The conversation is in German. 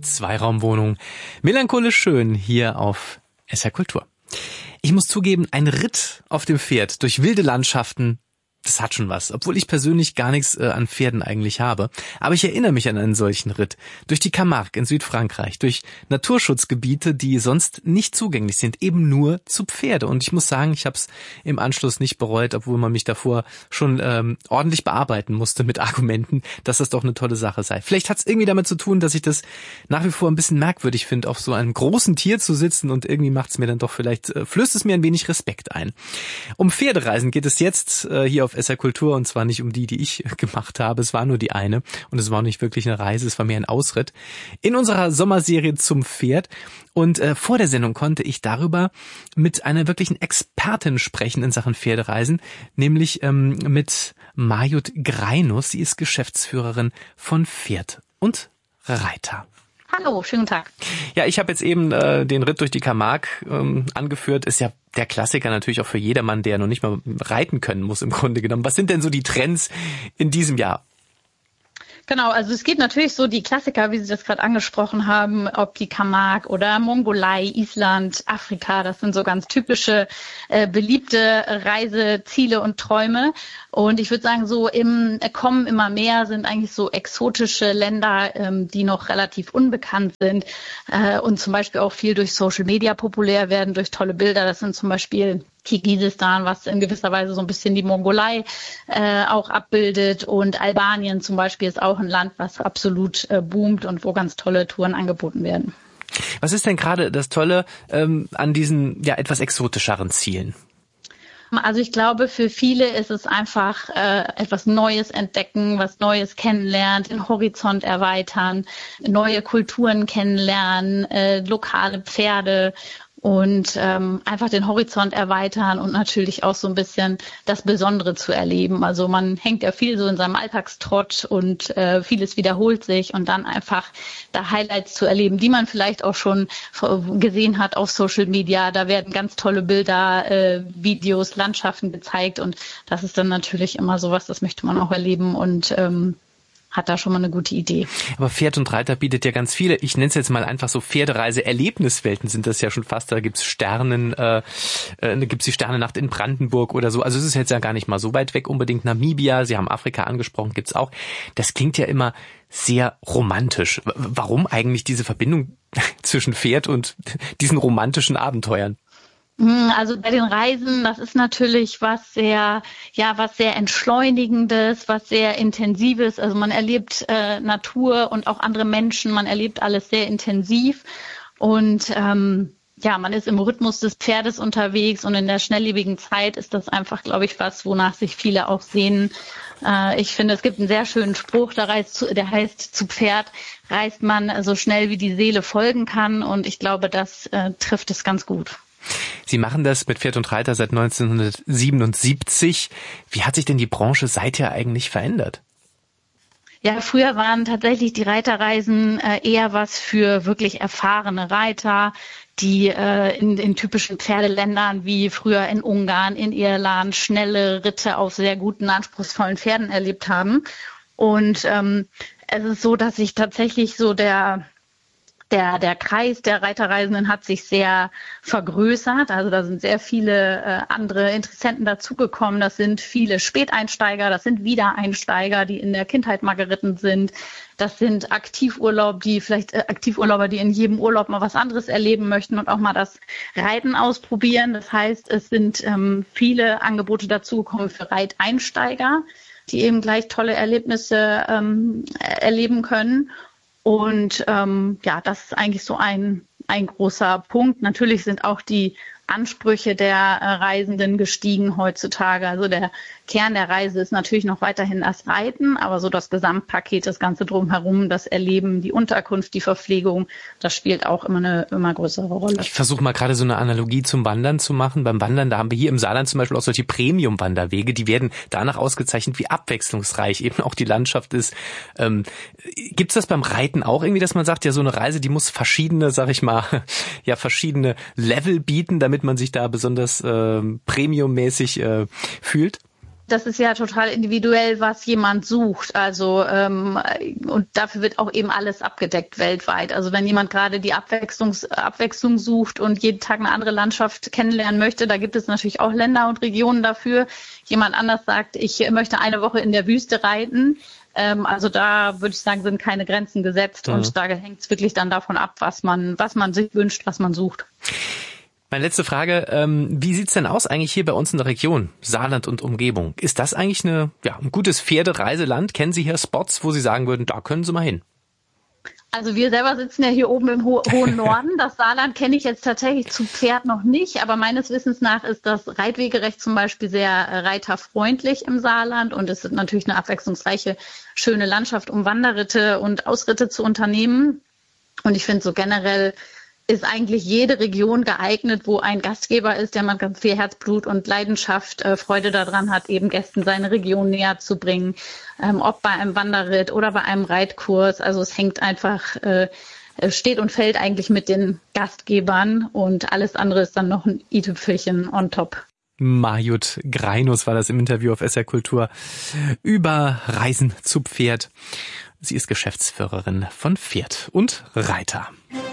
Zweiraumwohnung. Melancholisch schön hier auf SR Kultur. Ich muss zugeben, ein Ritt auf dem Pferd durch wilde Landschaften, das hat schon was, obwohl ich persönlich gar nichts an Pferden eigentlich habe. Aber ich erinnere mich an einen solchen Ritt. Durch die Camargue in Südfrankreich, durch Naturschutzgebiete, die sonst nicht zugänglich sind, eben nur zu Pferde. Und ich muss sagen, ich habe es im Anschluss nicht bereut, obwohl man mich davor schon ordentlich bearbeiten musste mit Argumenten, dass das doch eine tolle Sache sei. Vielleicht hat es irgendwie damit zu tun, dass ich das nach wie vor ein bisschen merkwürdig finde, auf so einem großen Tier zu sitzen, und irgendwie macht es mir dann doch vielleicht, flößt es mir ein wenig Respekt ein. Um Pferdereisen geht es jetzt hier auf SR Kultur, und zwar nicht um die ich gemacht habe. Es war nur die eine, und es war auch nicht wirklich eine Reise, es war mehr ein Ausritt in unserer Sommerserie zum Pferd. Und vor der Sendung konnte ich darüber mit einer wirklichen Expertin sprechen in Sachen Pferdereisen, nämlich mit Marjut Greinus. Sie ist Geschäftsführerin von Pferd und Reiter. Hallo, schönen Tag. Ja, ich habe jetzt eben den Ritt durch die Camargue angeführt. Ist ja der Klassiker natürlich auch für jedermann, der noch nicht mal reiten können muss im Grunde genommen. Was sind denn so die Trends in diesem Jahr? Genau, also es geht natürlich so die Klassiker, wie Sie das gerade angesprochen haben, ob die Camargue oder Mongolei, Island, Afrika, das sind so ganz typische beliebte Reiseziele und Träume. Und ich würde sagen, so im Kommen immer mehr sind eigentlich so exotische Länder, die noch relativ unbekannt sind und zum Beispiel auch viel durch Social Media populär werden, durch tolle Bilder. Das sind zum Beispiel Kirgisistan, was in gewisser Weise so ein bisschen die Mongolei auch abbildet, und Albanien zum Beispiel ist auch ein Land, was absolut boomt und wo ganz tolle Touren angeboten werden. Was ist denn gerade das Tolle an diesen etwas exotischeren Zielen? Also ich glaube, für viele ist es einfach etwas Neues entdecken, was Neues kennenlernen, den Horizont erweitern, neue Kulturen kennenlernen, lokale Pferde und einfach den Horizont erweitern und natürlich auch so ein bisschen das Besondere zu erleben. Also man hängt ja viel so in seinem Alltagstrott und vieles wiederholt sich, und dann einfach da Highlights zu erleben, die man vielleicht auch schon gesehen hat auf Social Media. Da werden ganz tolle Bilder, Videos, Landschaften gezeigt, und das ist dann natürlich immer sowas, das möchte man auch erleben und hat da schon mal eine gute Idee. Aber Pferd und Reiter bietet ja ganz viele, ich nenne es jetzt mal einfach so Pferdereise-Erlebniswelten sind das ja schon fast. Da gibt's gibt's die Sternennacht in Brandenburg oder so. Also es ist jetzt ja gar nicht mal so weit weg unbedingt. Namibia, Sie haben Afrika angesprochen, gibt's auch. Das klingt ja immer sehr romantisch. Warum eigentlich diese Verbindung zwischen Pferd und diesen romantischen Abenteuern? Also bei den Reisen, das ist natürlich was sehr Entschleunigendes, was sehr Intensives. Also man erlebt Natur und auch andere Menschen, man erlebt alles sehr intensiv, und man ist im Rhythmus des Pferdes unterwegs, und in der schnelllebigen Zeit ist das einfach, glaube ich, was, wonach sich viele auch sehnen. Ich finde, es gibt einen sehr schönen Spruch, der heißt, zu Pferd reist man so schnell, wie die Seele folgen kann, und ich glaube, das trifft es ganz gut. Sie machen das mit Pferd und Reiter seit 1977. Wie hat sich denn die Branche seither eigentlich verändert? Ja, früher waren tatsächlich die Reiterreisen eher was für wirklich erfahrene Reiter, die in typischen Pferdeländern wie früher in Ungarn, in Irland schnelle Ritte auf sehr guten, anspruchsvollen Pferden erlebt haben. Und es ist so, dass sich tatsächlich so der Kreis der Reiterreisenden hat sich sehr vergrößert. Also da sind sehr viele andere Interessenten dazugekommen. Das sind viele Späteinsteiger, das sind Wiedereinsteiger, die in der Kindheit mal geritten sind. Das sind Aktivurlauber, die in jedem Urlaub mal was anderes erleben möchten und auch mal das Reiten ausprobieren. Das heißt, es sind viele Angebote dazugekommen für Reiteinsteiger, die eben gleich tolle Erlebnisse erleben können. Und das ist eigentlich so ein großer Punkt. Natürlich sind auch die Ansprüche der Reisenden gestiegen heutzutage. Also der Kern der Reise ist natürlich noch weiterhin das Reiten, aber so das Gesamtpaket, das Ganze drumherum, das Erleben, die Unterkunft, die Verpflegung, das spielt auch immer eine immer größere Rolle. Ich versuche mal gerade so eine Analogie zum Wandern zu machen. Beim Wandern, da haben wir hier im Saarland zum Beispiel auch solche Premium-Wanderwege, die werden danach ausgezeichnet, wie abwechslungsreich eben auch die Landschaft ist. Gibt's das beim Reiten auch irgendwie, dass man sagt, ja, so eine Reise, die muss verschiedene, sag ich mal, verschiedene Level bieten, damit man sich da besonders premiummäßig fühlt? das ist ja total individuell, was jemand sucht. Also und dafür wird auch eben alles abgedeckt weltweit. Also wenn jemand gerade die Abwechslung sucht und jeden Tag eine andere Landschaft kennenlernen möchte, da gibt es natürlich auch Länder und Regionen dafür. Jemand anders sagt, ich möchte eine Woche in der Wüste reiten. Also da würde ich sagen, sind keine Grenzen gesetzt und da hängt es wirklich dann davon ab, was man sich wünscht, was man sucht. Meine letzte Frage, wie sieht's denn aus eigentlich hier bei uns in der Region, Saarland und Umgebung? Ist das eigentlich ein gutes Pferdereiseland? Kennen Sie hier Spots, wo Sie sagen würden, da können Sie mal hin? Also wir selber sitzen ja hier oben im hohen Norden. Das Saarland kenne ich jetzt tatsächlich zu Pferd noch nicht, aber meines Wissens nach ist das Reitwegerecht zum Beispiel sehr reiterfreundlich im Saarland und es ist natürlich eine abwechslungsreiche, schöne Landschaft, um Wanderritte und Ausritte zu unternehmen. Und ich finde so generell ist eigentlich jede Region geeignet, wo ein Gastgeber ist, der mit ganz viel Herzblut und Leidenschaft Freude daran hat, eben Gästen seine Region näher zu bringen, ob bei einem Wanderritt oder bei einem Reitkurs. Also es hängt einfach, steht und fällt eigentlich mit den Gastgebern und alles andere ist dann noch ein i-Tüpfelchen on top. Marjut Greinus war das im Interview auf SR Kultur über Reisen zu Pferd. Sie ist Geschäftsführerin von Pferd und Reiter.